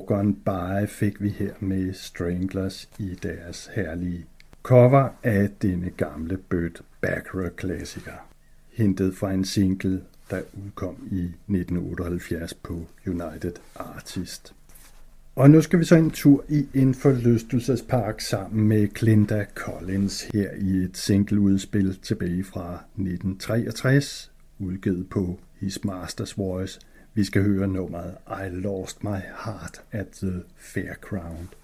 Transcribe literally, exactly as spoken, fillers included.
Walk-On By fik vi her med Stranglers i deres herlige cover af denne gamle Burt Bacharach-klassiker, hentet fra en single, der udkom i nitten otteoghalvfjerds på United Artists. Og nu skal vi så en tur i en forlystelsespark sammen med Clinda Collins her i et singleudspil tilbage fra nitten treogtres, udgivet på His Master's Voice. Vi skal høre nummeret I Lost My Heart at the Fairground.